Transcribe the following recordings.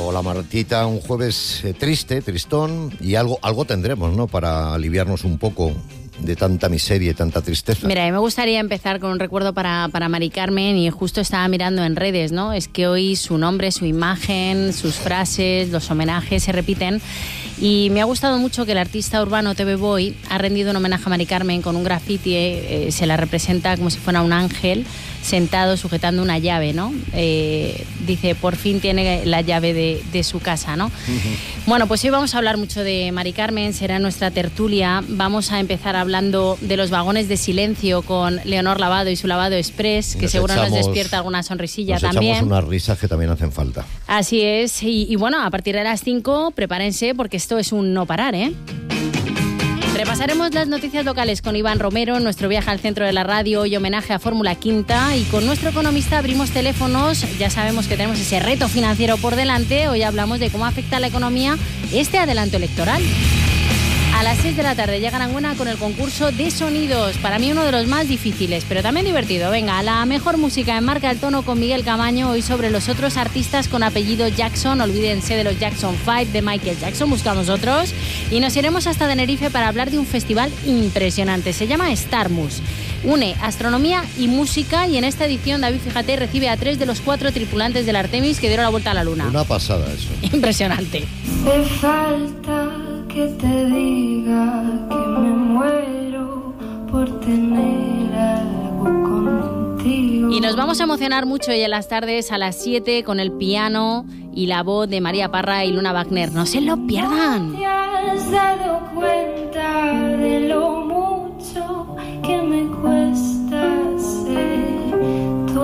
Hola Martita, un jueves tristón, y algo tendremos, ¿no?, para aliviarnos un poco de tanta miseria y tanta tristeza. Mira, a mí me gustaría empezar con un recuerdo para Mari Carmen, y justo estaba mirando en redes, ¿no? Es que hoy su nombre, su imagen, sus frases, los homenajes se repiten, y me ha gustado mucho que el artista urbano TV Boy ha rendido un homenaje a Mari Carmen con un graffiti. Se la representa como si fuera un ángel sentado sujetando una llave, ¿no? Dice, por fin tiene la llave de su casa, ¿no? Bueno, pues hoy vamos a hablar mucho de Mari Carmen, será nuestra tertulia. Vamos a empezar hablando de los vagones de silencio con Leonor Lavado y su Lavado Express, que seguro nos despierta alguna sonrisilla también. Nos echamos unas risas que también hacen falta. Así es, y bueno, a partir de las 5, prepárense porque esto es un no parar, ¿eh? Repasaremos las noticias locales con Iván Romero, nuestro viaje al centro de la radio y homenaje a Fórmula Quinta, y con nuestro economista abrimos teléfonos. Ya sabemos que tenemos ese reto financiero por delante. Hoy hablamos de cómo afecta a la economía este adelanto electoral. A las 6 de la tarde llega Aranguena con el concurso de sonidos, para mí uno de los más difíciles, pero también divertido. Venga, la mejor música en Marca el Tono con Miguel Camaño, hoy sobre los otros artistas con apellido Jackson. Olvídense de los Jackson 5, de Michael Jackson, buscamos otros. Y nos iremos hasta Tenerife para hablar de un festival impresionante, se llama Starmus. Une astronomía y música, y en esta edición, David, fíjate, recibe a 3 de los 4 tripulantes del Artemis que dieron la vuelta a la Luna. Una pasada eso. Impresionante. Me falta que te diga que me muero por tener algo contigo. Y nos vamos a emocionar mucho hoy en las tardes a las 7 con el piano y la voz de María Parra y Luna Wagner. No se lo pierdan. ¿No te has dado cuenta de lo mucho que me cuesta ser tu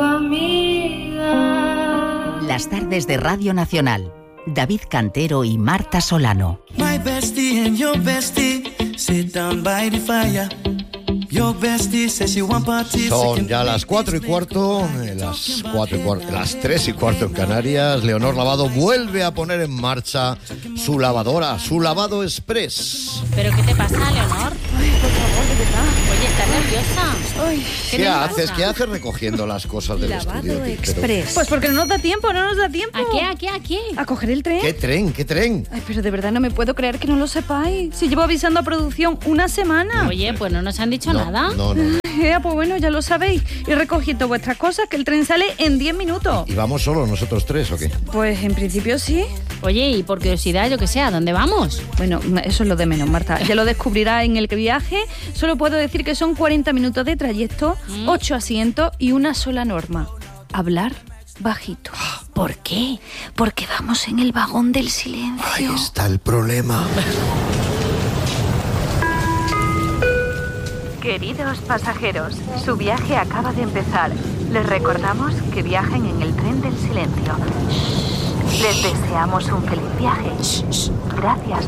amiga? Las tardes de Radio Nacional. David Cantero y Marta Solano. My bestie and your bestie sit down by the fire. Your bestie says you want parties. Son ya las 4:15, las 3:15 en Canarias. Leonor Lavado vuelve a poner en marcha su lavadora, su Lavado Express. ¿Pero qué te pasa, Leonor? Ay, por favor, de verdad. Oye, ¿estás nerviosa? Ay, ¿Qué haces? ¿Qué haces recogiendo las cosas del Lavado estudio? Express. Pues porque no nos da tiempo. ¿A qué? ¿A coger el tren? ¿Qué tren? Ay, pero de verdad no me puedo creer que no lo sepáis. Si llevo avisando a producción una semana. Oye, pues no nos han dicho nada. No. Pues bueno, ya lo sabéis. Y recogiendo vuestras cosas, que el tren sale en 10 minutos. ¿Y vamos solo nosotros 3 o qué? Pues en principio sí. Oye, y por curiosidad, yo que sé, ¿a dónde vamos? Bueno, eso es lo de menos, Marta. Ya lo descubrirás en el viaje. Solo puedo decir que son 40 minutos de trayecto, 8 asientos y una sola norma: hablar bajito. ¿Por qué? Porque vamos en el vagón del silencio. Ahí está el problema. Queridos pasajeros, su viaje acaba de empezar. Les recordamos que viajen en el tren del silencio. Les deseamos un feliz viaje. Gracias.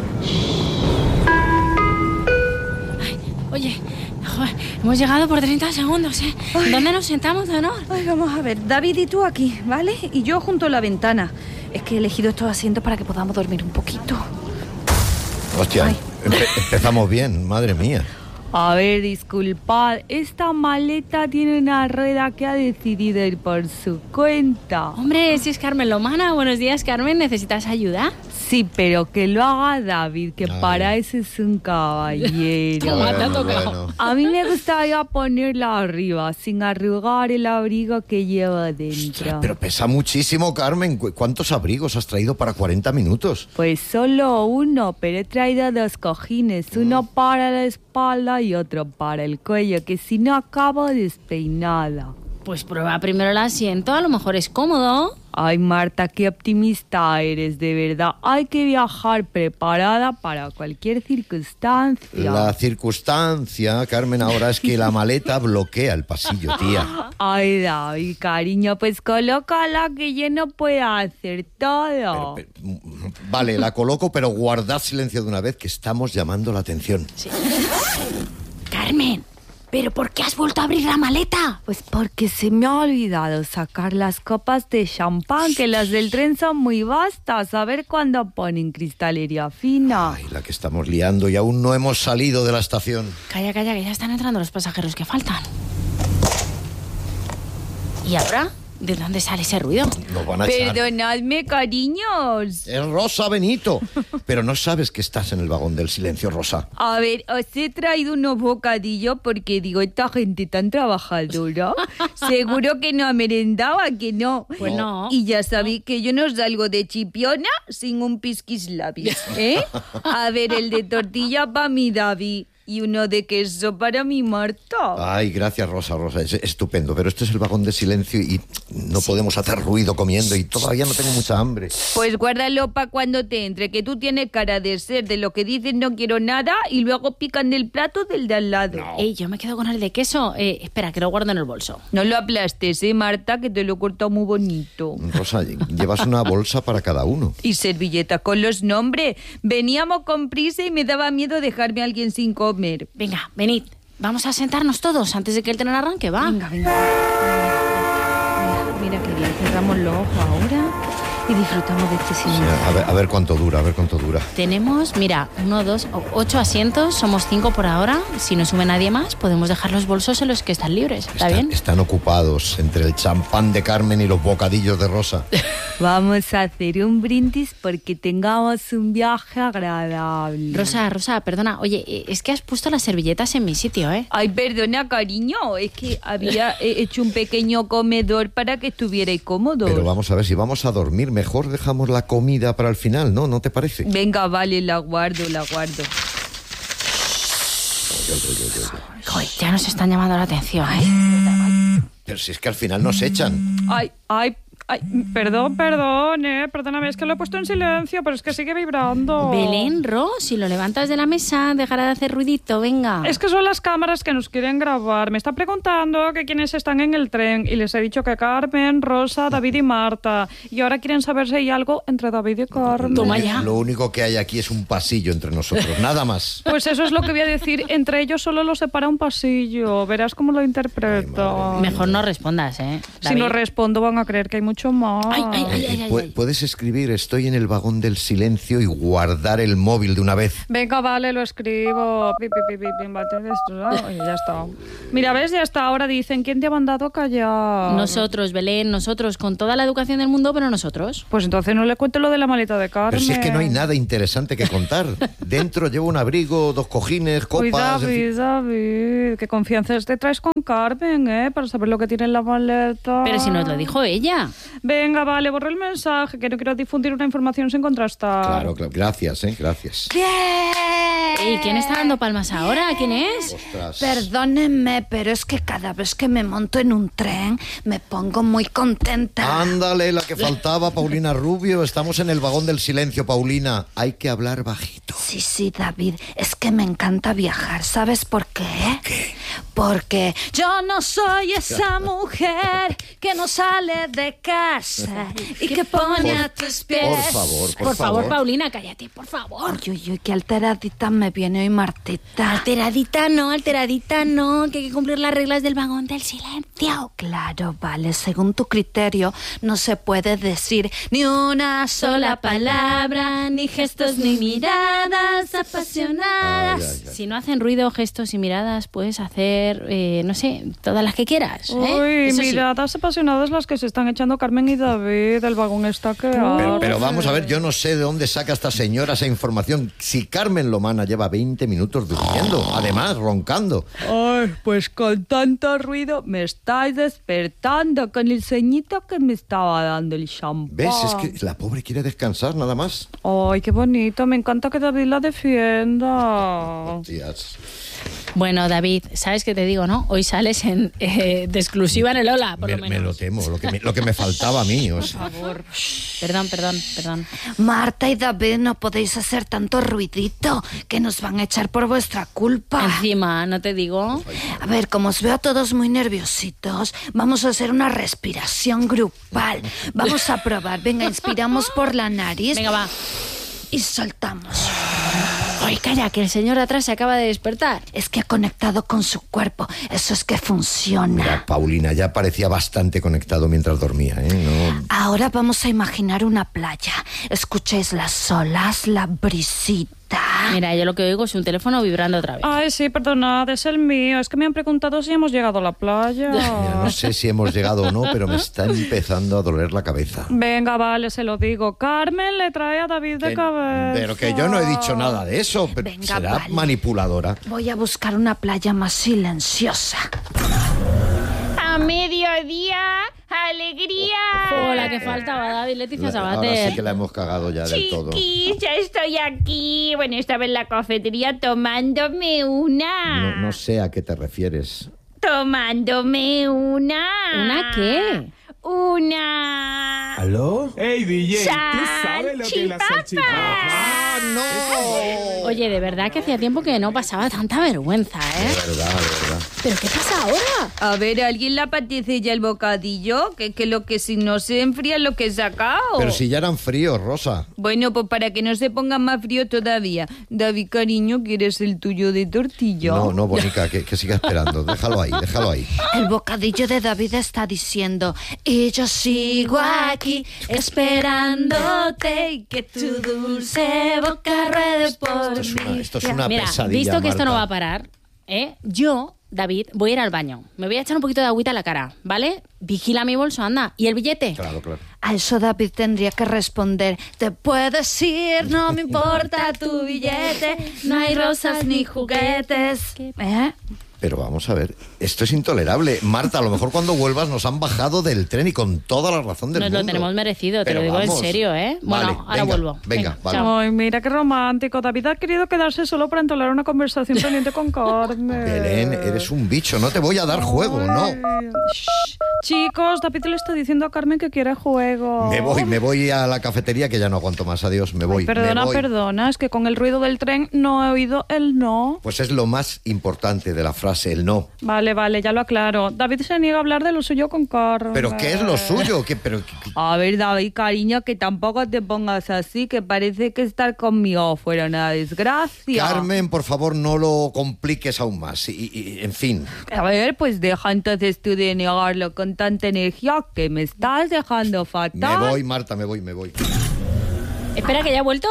Ay, oye, joder, hemos llegado por 30 segundos, ¿eh? Ay. ¿Dónde nos sentamos, Leonor? Ay, vamos a ver. David y tú aquí, ¿vale? Y yo junto a la ventana. Es que he elegido estos asientos para que podamos dormir un poquito. Hostia, empezamos bien, madre mía. A ver, disculpad, esta maleta tiene una rueda que ha decidido ir por su cuenta. Hombre, si es Carmen Lomana. Buenos días, Carmen. ¿Necesitas ayuda? Sí, pero que lo haga David, que Ay. para eso es un caballero. Toma, te ha tocado. A mí me gustaría ponerla arriba, sin arrugar el abrigo que lleva dentro. Pero pesa muchísimo, Carmen. ¿Cuántos abrigos has traído para 40 minutos? Pues solo uno, pero he traído 2 cojines, uno para la espalda y otro para el cuello, que si no acabo despeinada. Pues prueba primero el asiento, a lo mejor es cómodo. Ay, Marta, qué optimista eres, de verdad. Hay que viajar preparada para cualquier circunstancia. La circunstancia, Carmen, ahora es que la maleta bloquea el pasillo, tía. Ay, David, cariño, pues colócala, que yo no puedo hacer todo. Vale, la coloco, pero guardad silencio de una vez, que estamos llamando la atención. Sí. Carmen, ¿pero por qué has vuelto a abrir la maleta? Pues porque se me ha olvidado sacar las copas de champán, que las del tren son muy vastas. A ver cuándo ponen cristalería fina. Ay, la que estamos liando, y aún no hemos salido de la estación. Calla, que ya están entrando los pasajeros que faltan. ¿Y ahora? ¿De dónde sale ese ruido? Nos van a echar. Perdonadme, cariños. Es Rosa Benito. Pero no sabes que estás en el vagón del silencio, Rosa. A ver, os he traído unos bocadillos porque digo, esta gente tan trabajadora, seguro que no ha merendado, ¿a que no? Pues no. Y ya sabéis que yo no salgo de Chipiona sin un pisquislabios, ¿eh? A ver, el de tortilla para mi David y uno de queso para mi Marta. Ay, gracias, Rosa. Es estupendo. Pero este es el vagón de silencio y no podemos hacer ruido comiendo y todavía no tengo mucha hambre. Pues guárdalo para cuando te entre, que tú tienes cara de ser de lo que dicen no quiero nada y luego pican del plato del de al lado. No. Ey, yo me quedo con el de queso. Espera, que lo guardo en el bolso. No lo aplastes, Marta, que te lo he cortado muy bonito. Rosa, llevas una bolsa para cada uno. Y servilleta con los nombres. Veníamos con prisa y me daba miedo dejarme a alguien sin comer. Venga, venid. Vamos a sentarnos todos antes de que el tren arranque, ¿va? Venga. Mira qué bien. Cerramos los ojos ahora y disfrutamos de este Sí, silencio. a ver cuánto dura, Tenemos, mira, 1, 2, 8 asientos. Somos 5 por ahora. Si no sube nadie más, podemos dejar los bolsos en los que están libres. ¿Está bien? Están ocupados entre el champán de Carmen y los bocadillos de Rosa. Vamos a hacer un brindis porque tengamos un viaje agradable. Rosa, perdona. Oye, es que has puesto las servilletas en mi sitio, ¿eh? Ay, perdona, cariño. Es que había hecho un pequeño comedor para que estuvierais cómodos. Pero vamos a ver, si vamos a dormir, mejor dejamos la comida para el final, ¿no? ¿No te parece? Venga, vale, la guardo. Joder, ya nos están llamando la atención, ¿eh? Pero si es que al final nos echan. Ay, perdóname, es que lo he puesto en silencio, pero es que sigue vibrando. Belén, si lo levantas de la mesa, dejará de hacer ruidito, venga. Es que son las cámaras que nos quieren grabar. Me está preguntando que quiénes están en el tren y les he dicho que Carmen, Rosa, David y Marta. Y ahora quieren saber si hay algo entre David y Carmen. Toma ya. Lo único que hay aquí es un pasillo entre nosotros, nada más. Pues eso es lo que voy a decir. Entre ellos solo los separa un pasillo. Verás cómo lo interpreto. Mejor no respondas, ¿eh? Si David. no respondo van a creer que hay mucho más. Ay. Puedes escribir estoy en el vagón del silencio y guardar el móvil de una vez. Venga, vale, lo escribo. Ya está. Mira, ves, ya está. Ahora dicen, ¿quién te ha mandado a callar? Nosotros, Belén, nosotros, con toda la educación del mundo, pero nosotros. Pues entonces no le cuento lo de la maleta de Carmen. Pero si es que no hay nada interesante que contar. Dentro llevo un abrigo, 2 cojines, copas... Uy, en fin. David, qué confianza te traes con Carmen, para saber lo que tiene en la maleta. Pero si nos lo dijo ella. Venga, vale, borra el mensaje, que no quiero difundir una información sin contrastar. Claro, gracias, gracias. ¿Y quién está dando palmas ahora? ¿Quién es? Ostras. Perdónenme, pero es que cada vez que me monto en un tren me pongo muy contenta. Ándale, la que faltaba, Paulina Rubio. Estamos en el vagón del silencio, Paulina. Hay que hablar bajito. Sí, David, es que me encanta viajar. ¿Sabes por qué? ¿Qué? Porque yo no soy esa mujer que no sale de casa y que pone a tus pies. Por favor. Paulina, cállate, por favor. Uy, qué alteradita me viene hoy Martita. Alteradita no, que hay que cumplir las reglas del vagón del silencio. Claro, vale, según tu criterio no se puede decir ni una sola palabra, ni gestos ni miradas apasionadas. Ay. Si no hacen ruido, gestos y miradas, puedes hacer, no sé, todas las que quieras. Uy, Eso sí. miradas apasionadas las que se están echando Carmen y David. El vagón está que Pero vamos a ver, yo no sé de dónde saca esta señora esa información. Si Carmen Lomana lleva 20 minutos durmiendo, además roncando. Ay, pues con tanto ruido me estáis despertando con el ceñito que me estaba dando el champán. ¿Ves? Es que la pobre quiere descansar, nada más. Ay, qué bonito. Me encanta que David la defienda. Tías. Bueno, David, ¿sabes qué te digo, no? Hoy sales de exclusiva en el Ola, por lo menos. Me lo temo, lo que me faltaba a mí. O sea. Perdón. Marta y David, no podéis hacer tanto ruidito, que nos van a echar por vuestra culpa. Encima, ¿no te digo? A ver, como os veo a todos muy nerviositos, vamos a hacer una respiración grupal. Vamos a probar. Venga, inspiramos por la nariz. Venga, va. Y soltamos. Ay, calla, que el señor de atrás se acaba de despertar. Es que ha conectado con su cuerpo. Eso es que funciona. Mira, Paulina, ya parecía bastante conectado mientras dormía, ¿eh? Ahora vamos a imaginar una playa. Escuchéis las olas, la brisita. está? Mira, yo lo que oigo es un teléfono vibrando otra vez. Ay, sí, perdonad, es el mío. Es que me han preguntado si hemos llegado a la playa. Mira, no sé si hemos llegado o no, pero me está empezando a doler la cabeza. Venga, vale, se lo digo. Carmen le trae a David de cabeza. Pero que yo no he dicho nada de eso. Pero Venga, será vale. manipuladora. Voy a buscar una playa más silenciosa. A mediodía, alegría. Hola, que faltaba David, Leticia Ahora Sabater. sí que la hemos cagado ya del todo. Chiquis, ya estoy aquí. Bueno, estaba en la cafetería tomándome una. No sé a qué te refieres. Tomándome una. ¿Una qué? Una. ¿Aló? Hey, DJ, ¿tú sabes lo que es la salchipapa? ¡Ah, no! Oye, de verdad que hacía tiempo que no pasaba tanta vergüenza, ¿eh? De verdad. ¿Pero qué pasa ahora? A ver, ¿a alguien le apetece ya el bocadillo? Que lo que si no se enfría lo que he sacado. Pero si ya eran fríos, Rosa. Bueno, pues para que no se ponga más frío todavía. David, cariño, ¿quieres el tuyo de tortilla? No, Bonica, que siga esperando. Déjalo ahí. El bocadillo de David está diciendo: y yo sigo aquí esperándote y que tu dulce boca ruede por mí. Esto es una Mira, pesadilla, visto que esto no Marta. va a parar, yo, David, voy a ir al baño. Me voy a echar un poquito de agüita a la cara, ¿vale? Vigila mi bolso, anda. ¿Y el billete? Claro. A eso David tendría que responder: te puedes ir, no me importa tu billete, no hay rosas ni juguetes. Pero vamos a ver, esto es intolerable. Marta, a lo mejor cuando vuelvas nos han bajado del tren y con toda la razón del Nos mundo. lo tenemos merecido, te Pero lo digo vamos. en serio, ¿eh? Bueno, Vale, ahora vuelvo. Venga, vale. chao. Ay, mira qué romántico. David ha querido quedarse solo para entablar una conversación pendiente con Carmen. Belén, eres un bicho, no te voy a dar juego, no. Shh. Chicos, David le está diciendo a Carmen que quiere juego. Me voy a la cafetería que ya no aguanto más. Adiós, me voy. Perdona, me voy. perdona, es que con el ruido del tren no he oído el no. Pues es lo más importante de la frase, el no. Vale, ya lo aclaro. David se niega a hablar de lo suyo con Carmen. ¿Pero qué es lo suyo? A ver, David, cariño, que tampoco te pongas así, que parece que estar conmigo fuera una desgracia. Carmen, por favor, no lo compliques aún más. Y en fin. A ver, pues deja entonces tú de negarlo con tanta energía, que me estás dejando fatal. Me voy, Marta, me voy. Espera, que ya he vuelto.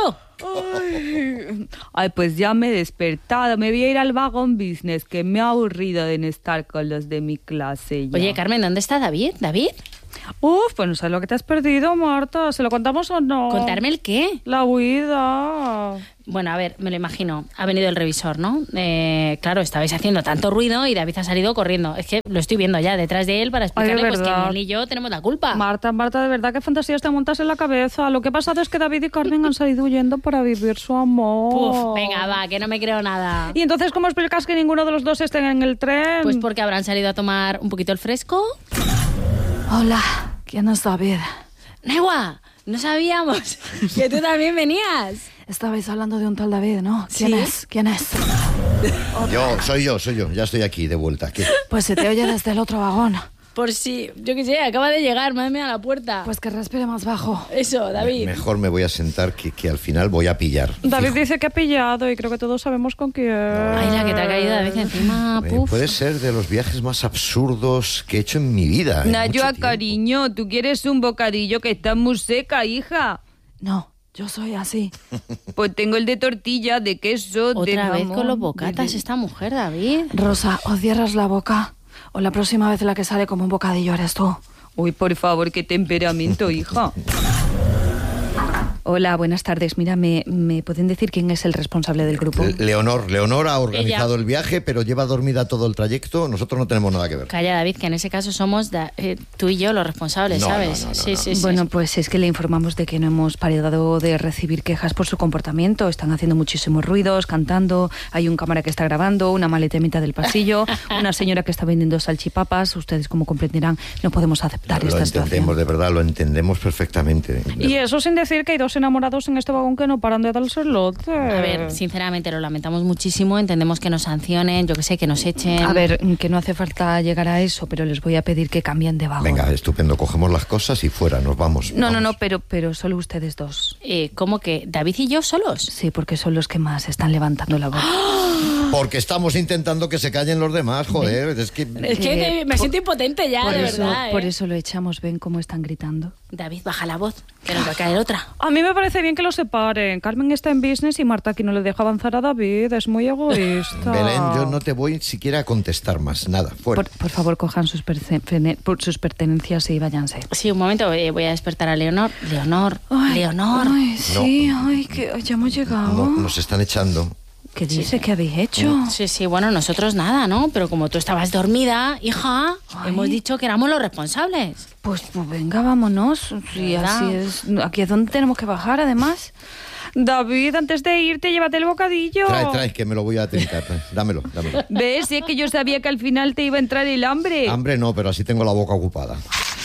Ay, pues ya me he despertado. Me voy a ir al vagón business, que me ha aburrido de no estar con los de mi clase ya. Oye, Carmen, ¿dónde está David? ¿David? Pues no sabes lo que te has perdido, Marta. ¿Se lo contamos o no? ¿Contarme el qué? La huida. Bueno, a ver, me lo imagino. Ha venido el revisor, ¿no? Claro, estabais haciendo tanto ruido y David ha salido corriendo. Es que lo estoy viendo ya detrás de él para explicarle pues, que él y yo tenemos la culpa. Marta, de verdad, qué fantasías te montas en la cabeza. Lo que ha pasado es que David y Carmen han salido huyendo para vivir su amor. Uf, venga, va, que no me creo nada. ¿Y entonces cómo explicas que ninguno de los dos esté en el tren? Pues porque habrán salido a tomar un poquito el fresco. Hola, ¿quién es David? Negua, no sabíamos que tú también venías. Estabais hablando de un tal David, ¿no? ¿Sí? ¿Quién es? Soy yo. Ya estoy aquí, de vuelta. Aquí. Pues se te oye desde el otro vagón. Por si, yo qué sé, acaba de llegar, madre mía, a la puerta. Pues que respire más bajo. Eso, David. Mejor me voy a sentar que al final voy a pillar. David Fijo. dice que ha pillado y creo que todos sabemos con quién. Ay, la que te ha caído David encima, puf. Puede ser de los viajes más absurdos que he hecho en mi vida. Nayua, cariño, ¿tú quieres un bocadillo que está muy seca, hija? No, yo soy así. Pues tengo el de tortilla, de queso, de Otra vez jamón, con los bocatas esta mujer, David. Rosa, o cierras la boca o la próxima vez la que sale como un bocadillo eres tú. Uy, por favor, qué temperamento, hija. Hola, buenas tardes. Mira, ¿me pueden decir quién es el responsable del grupo? Leonor ha organizado Ella. el viaje, pero lleva dormida todo el trayecto. Nosotros no tenemos nada que ver. Calla, David, que en ese caso somos tú y yo los responsables, No, ¿sabes? no. Sí. Bueno, pues es que le informamos de que no hemos parado de recibir quejas por su comportamiento. Están haciendo muchísimos ruidos, cantando. Hay un cámara que está grabando, una maleta en mitad del pasillo, una señora que está vendiendo salchipapas. Ustedes, como comprenderán, no podemos aceptar Lo esta entendemos, situación. de verdad, lo entendemos perfectamente. Y eso sin decir que hay dos enamorados en este vagón que no paran de darse el lote. A ver, sinceramente lo lamentamos muchísimo, entendemos que nos sancionen, yo que sé, que nos echen. A ver, que no hace falta llegar a eso, pero les voy a pedir que cambien de vagón. Venga, estupendo, cogemos las cosas y fuera, nos vamos. No, vamos. pero solo ustedes dos. ¿Cómo que? ¿David y yo solos? Sí, porque son los que más están levantando la voz. Porque estamos intentando que se callen los demás, joder. Es que Es que me siento impotente ya, de verdad. Por eso lo echamos, ven cómo están gritando. David, baja la voz, que nos va a caer otra. A mí me parece bien que lo separen. Carmen está en business y Marta aquí no le deja avanzar a David. Es muy egoísta. Belén, yo no te voy siquiera a contestar más. Nada, fuera. Por favor, cojan sus pertenencias y váyanse. Sí, un momento, voy a despertar a Leonor. Leonor. Ay, sí, ay, que ya hemos llegado. No, nos están echando. ¿Qué dices? ¿Qué habéis hecho? Sí, bueno, nosotros nada, ¿no? Pero como tú estabas dormida, hija, hemos dicho que éramos los responsables. Pues venga, vámonos. Sí, así es. Aquí es donde tenemos que bajar, además. David, antes de irte, llévate el bocadillo. Trae, que me lo voy a trincar. Dámelo. ¿Ves? Si es que yo sabía que al final te iba a entrar el hambre. Hambre no, pero así tengo la boca ocupada.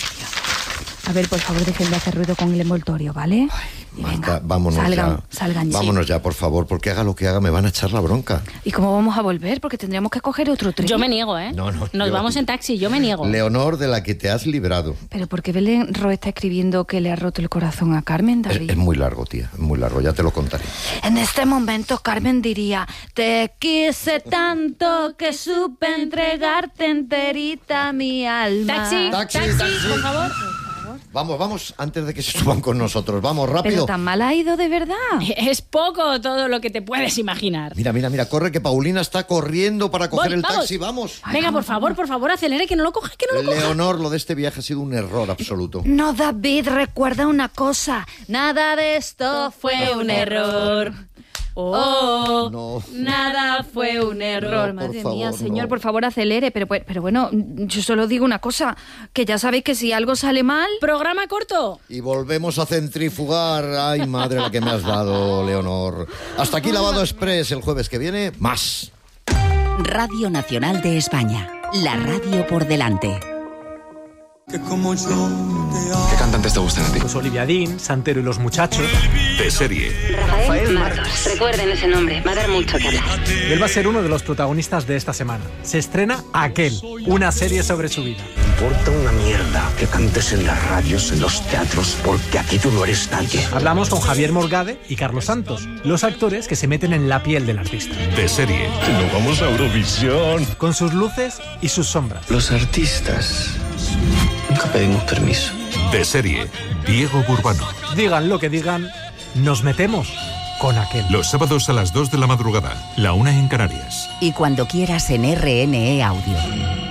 A ver, por favor, dejen de hacer ruido con el envoltorio, ¿vale? Marta, vámonos ya. Salgan, vámonos ya, por favor, porque haga lo que haga, me van a echar la bronca. ¿Y cómo vamos a volver? Porque tendríamos que coger otro tren. Yo me niego, ¿eh? No, Nos vamos en taxi, yo me niego. Leonor, de la que te has librado. Pero ¿por qué Belén Ro está escribiendo que le ha roto el corazón a Carmen, David? Es muy largo, tía, es muy largo, ya te lo contaré. En este momento Carmen diría: te quise tanto que supe entregarte enterita mi alma. Taxi, por favor. Vamos, antes de que se suban con nosotros. Vamos, rápido. Pero tan mal ha ido, de verdad. Es poco todo lo que te puedes imaginar. Mira, corre, que Paulina está corriendo para coger el taxi, vamos. Venga, por favor, acelere, que no lo coja, Leonor, lo de este viaje ha sido un error absoluto. No, David, recuerda una cosa. Nada de esto fue un error. No. Nada fue un error. Madre mía, señor, por favor, acelere. Pero bueno, yo solo digo una cosa, que ya sabéis que si algo sale mal... Programa corto. Y volvemos a centrifugar. Ay, madre, la que me has dado, Leonor. Hasta aquí Lavado Express. El jueves que viene, más. Radio Nacional de España. La radio por delante. ¿Qué cantantes te gustan a ti? Pues Olivia Dean, Santero y los Muchachos. De serie. Rafael Matos. Recuerden ese nombre, va a dar mucho que hablar. Él va a ser uno de los protagonistas de esta semana. Se estrena Aquel, una serie sobre su vida. Importa una mierda que cantes en las radios, en los teatros, porque aquí tú no eres nadie. Hablamos con Javier Morgade y Carlos Santos, los actores que se meten en la piel del artista. De serie. No vamos a Eurovisión. Con sus luces y sus sombras. Los artistas nunca pedimos permiso. De serie. Diego Burbano. Digan lo que digan, nos metemos con Aquel. Los sábados a las 2 de la madrugada, la 1 en Canarias. Y cuando quieras en RNE Audio.